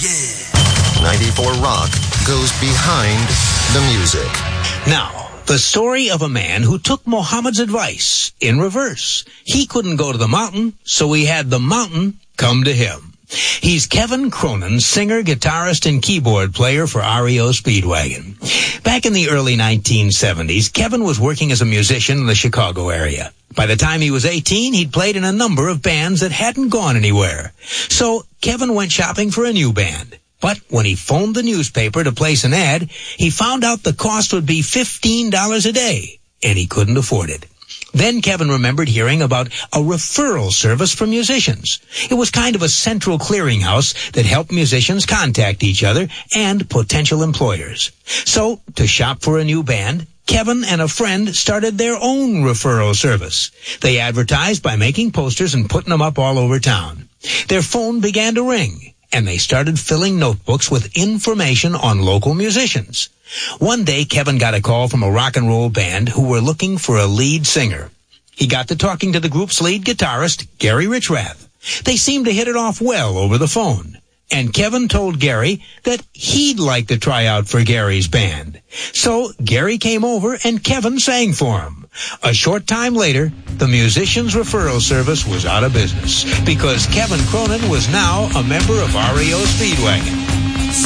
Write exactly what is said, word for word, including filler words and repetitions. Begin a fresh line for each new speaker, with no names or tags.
Yeah. ninety-four Rock goes behind the music.
Now, the story of a man who took Muhammad's advice in reverse. He couldn't go to the mountain, so he had the mountain come to him. He's Kevin Cronin, singer, guitarist, and keyboard player for R E O Speedwagon. Back in the early nineteen seventies, Kevin was working as a musician in the Chicago area. By the time he was eighteen, he'd played in a number of bands that hadn't gone anywhere. So Kevin went shopping for a new band. But when he phoned the newspaper to place an ad, he found out the cost would be fifteen dollars a day, and he couldn't afford it. Then Kevin remembered hearing about a referral service for musicians. It was kind of a central clearinghouse that helped musicians contact each other and potential employers. So, to shop for a new band, Kevin and a friend started their own referral service. They advertised by making posters and putting them up all over town. Their phone began to ring, and they started filling notebooks with information on local musicians. One day, Kevin got a call from a rock and roll band who were looking for a lead singer. He got to talking to the group's lead guitarist, Gary Richrath. They seemed to hit it off well over the phone. And Kevin told Gary that he'd like to try out for Gary's band. So Gary came over and Kevin sang for him. A short time later, the musicians' referral service was out of business because Kevin Cronin was now a member of R E O Speedwagon.